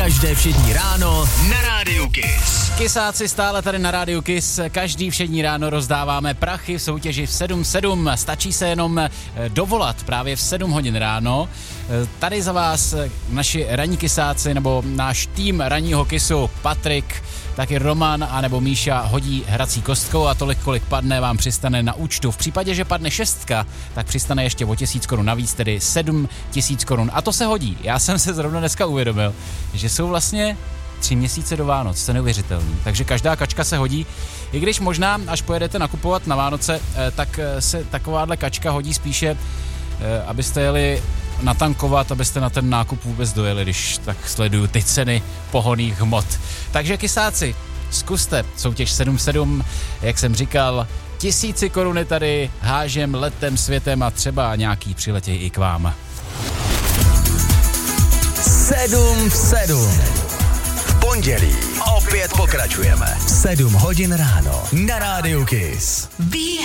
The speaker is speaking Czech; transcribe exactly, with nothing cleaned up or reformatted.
Každé všední ráno na Rádiu Kiss. Kysáci stále tady na Rádiu Kiss. Každý všední ráno rozdáváme prachy v soutěži v sedm sedm. Stačí se jenom dovolat právě v sedm hodin ráno. Tady za vás naši ranní kysáci nebo náš tým ranního Kissu Patrik, taky Roman a nebo Míša hodí hrací kostkou a tolik, kolik padne, vám přistane na účtu. V případě, že padne šestka, tak přistane ještě o tisíc korun navíc, tedy sedm tisíc korun. A to se hodí. Já jsem se zrovna dneska uvědomil, že jsou vlastně tři měsíce do Vánoc, to je neuvěřitelný. Takže každá kačka se hodí, i když možná, až pojedete nakupovat na Vánoce, tak se takováhle kačka hodí spíše, abyste jeli natankovat, abyste na ten nákup vůbec dojeli, když tak sleduju ty ceny pohonných hmot. Takže kysáci, zkuste soutěž sedm sedm, jak jsem říkal, tisíci koruny tady hážem letem světem a třeba nějaký přiletěj i k vám. sedm sedm. V pondělí opět pokračujeme. sedm hodin ráno na Rádiu Kiss.